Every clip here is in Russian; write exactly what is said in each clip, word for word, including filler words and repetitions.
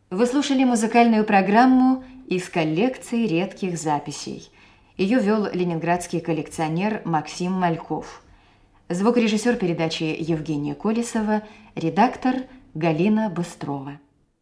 Вы слушали музыкальную программу из коллекции редких записей. Ее вел ленинградский коллекционер Максим Мальков. Звукорежиссер передачи Евгения Колесова, редактор Галина Быстрова.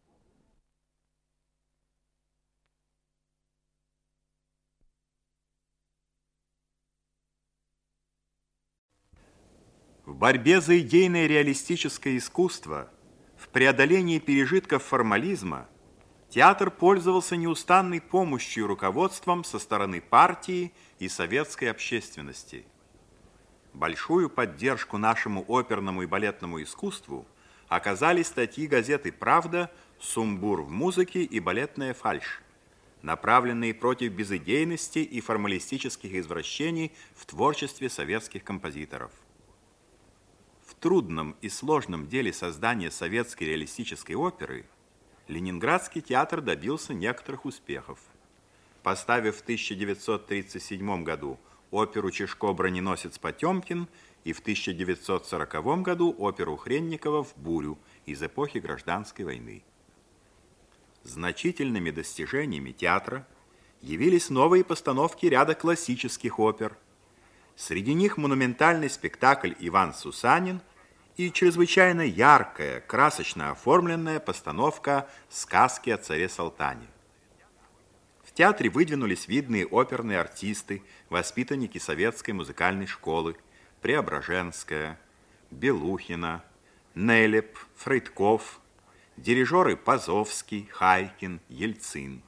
В борьбе за идейное реалистическое искусство, в преодолении пережитков формализма, театр пользовался неустанной помощью и руководством со стороны партии и советской общественности. Большую поддержку нашему оперному и балетному искусству оказали статьи газеты «Правда», «Сумбур в музыке» и «Балетная фальшь», направленные против безыдейности и формалистических извращений в творчестве советских композиторов. В трудном и сложном деле создания советской реалистической оперы Ленинградский театр добился некоторых успехов. Поставив в тысяча девятьсот тридцать седьмом году оперу «Чижко броненосец Потемкин» и в тысяча девятьсот сороковом году оперу Хренникова «В бурю» из эпохи Гражданской войны. Значительными достижениями театра явились новые постановки ряда классических опер. Среди них монументальный спектакль «Иван Сусанин» и чрезвычайно яркая, красочно оформленная постановка «Сказки о царе Салтане». В театре выдвинулись видные оперные артисты, воспитанники советской музыкальной школы: Преображенская, Белухина, Нелеп, Фрейдков, дирижеры Пазовский, Хайкин, Ельцин.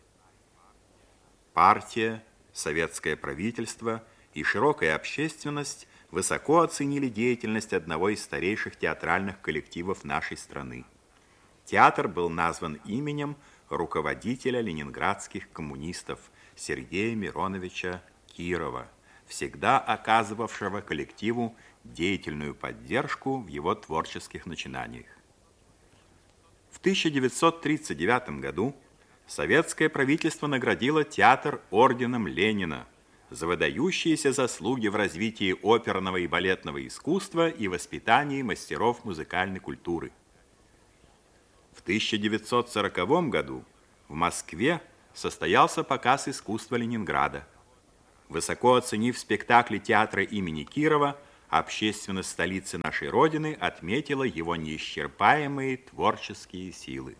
Партия, советское правительство и широкая общественность высоко оценили деятельность одного из старейших театральных коллективов нашей страны. Театр был назван именем руководителя ленинградских коммунистов Сергея Мироновича Кирова, всегда оказывавшего коллективу деятельную поддержку в его творческих начинаниях. В тысяча девятьсот тридцать девятом году советское правительство наградило театр орденом Ленина за выдающиеся заслуги в развитии оперного и балетного искусства и воспитании мастеров музыкальной культуры. В тысяча девятьсот сороковом году в Москве состоялся показ искусства Ленинграда. Высоко оценив спектакли театра имени Кирова, общественность столицы нашей Родины отметила его неисчерпаемые творческие силы.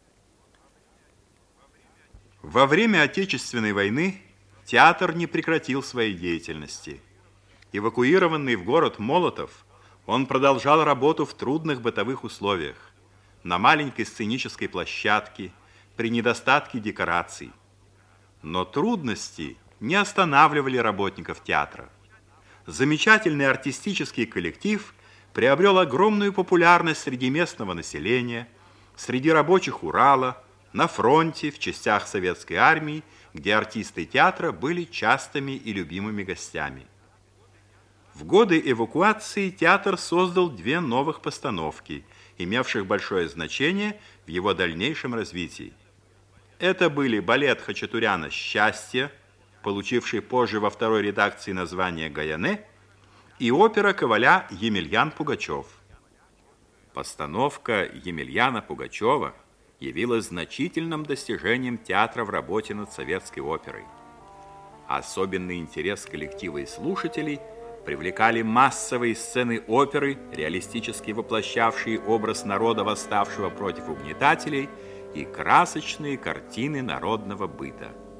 Во время Отечественной войны театр не прекратил своей деятельности. Эвакуированный в город Молотов, он продолжал работу в трудных бытовых условиях, на маленькой сценической площадке, при недостатке декораций. Но трудности не останавливали работников театра. Замечательный артистический коллектив приобрел огромную популярность среди местного населения, среди рабочих Урала, на фронте, в частях советской армии, где артисты театра были частыми и любимыми гостями. В годы эвакуации театр создал две новых постановки, имевших большое значение в его дальнейшем развитии. Это были балет Хачатуряна «Счастье», получивший позже во второй редакции название «Гаяне», и опера Коваля «Емельян Пугачев». Постановка Емельяна Пугачева явилась значительным достижением театра в работе над советской оперой. Особенный интерес коллектива и слушателей привлекали массовые сцены оперы, реалистически воплощавшие образ народа, восставшего против угнетателей, и красочные картины народного быта.